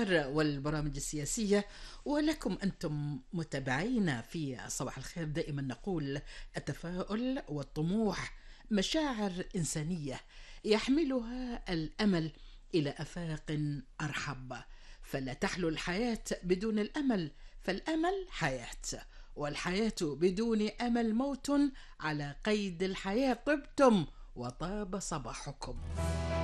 الأخبار والبرامج السياسية، ولكم أنتم متابعين في صباح الخير. دائما نقول التفاؤل والطموح مشاعر إنسانية يحملها الأمل إلى آفاق أرحب، فلا تحلو الحياة بدون الأمل، فالأمل حياة، والحياة بدون أمل موت، على قيد الحياة طبتم وطاب صباحكم.